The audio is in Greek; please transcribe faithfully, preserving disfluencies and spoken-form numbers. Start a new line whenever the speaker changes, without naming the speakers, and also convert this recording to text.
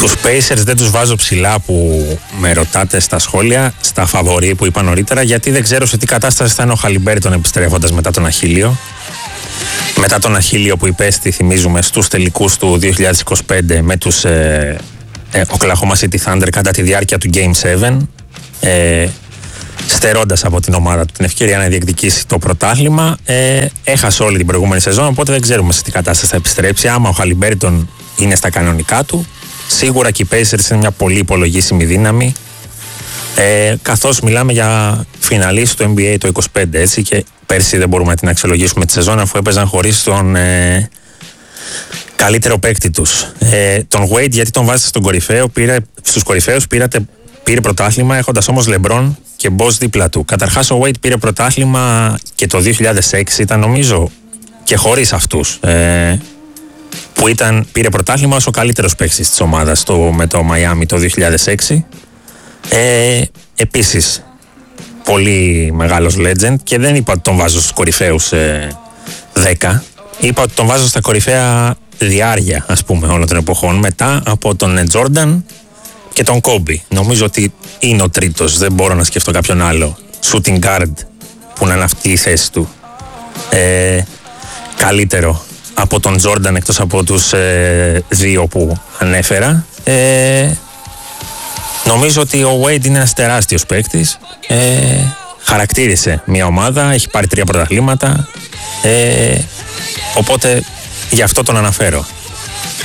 Τους Pacers δεν τους βάζω ψηλά που με ρωτάτε στα σχόλια, στα φαβορί που είπα νωρίτερα, γιατί δεν ξέρω σε τι κατάσταση θα είναι ο Χαλιμπέρτον επιστρέφοντας μετά τον Αχίλιο. Μετά τον Αχίλιο που υπέστη, θυμίζουμε, στους τελικούς του δύο χιλιάδες είκοσι πέντε με τους ε, ε, Oklahoma City Thunder κατά τη διάρκεια του Game επτά, ε, στερώντας από την ομάδα του την ευκαιρία να διεκδικήσει το πρωτάθλημα. Ε, έχασε όλη την προηγούμενη σεζόν, οπότε δεν ξέρουμε σε τι κατάσταση θα επιστρέψει. Άμα ο Χαλιμπέρτον είναι στα κανονικά του, σίγουρα και οι Pacers είναι μια πολύ υπολογίσιμη δύναμη. Ε, καθώς μιλάμε για φιναλίστ του N B A το είκοσι πέντε, έτσι, και πέρσι δεν μπορούμε να την αξιολογήσουμε τη σεζόν αφού έπαιζαν χωρίς τον ε, καλύτερο παίκτη τους. Ε, τον Wade, γιατί τον βάζετε στον κορυφαίο, πήρε, στους κορυφαίους πήρατε, πήρε πρωτάθλημα έχοντας όμως LeBron και Boss δίπλα του. Καταρχάς ο Wade πήρε πρωτάθλημα και το δύο χιλιάδες έξι, ήταν νομίζω, και χωρίς αυτούς. Ε, που ήταν, πήρε πρωτάθλημα ως ο καλύτερος παίκτης της ομάδας το, με το Miami το δύο χιλιάδες έξι. Ε, επίσης πολύ μεγάλος legend, και δεν είπα ότι τον βάζω στους κορυφαίους ε, δέκα, είπα ότι τον βάζω στα κορυφαία διάρκεια, ας πούμε, όλων των εποχών, μετά από τον Jordan και τον Kobe. Νομίζω ότι είναι ο τρίτος, δεν μπορώ να σκεφτώ κάποιον άλλο shooting guard που να είναι αυτή η θέση του ε, καλύτερο από τον Jordan, εκτός από τους ε, δύο που ανέφερα. Ε, νομίζω ότι ο Wade είναι ένας τεράστιος παίκτης. Ε, χαρακτήρισε μια ομάδα, έχει πάρει τρία πρωταθλήματα. Ε, οπότε γι' αυτό τον αναφέρω.